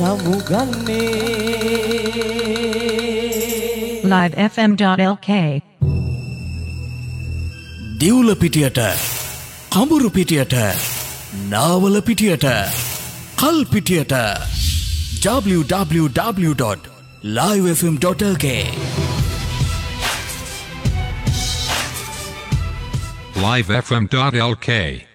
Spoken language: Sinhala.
සමුගන්නේ livefm.lk දිවුල පිටියට කඹුරු පිටියට නාවල පිටියට කල් පිටියට www.livefm.lk livefm.lk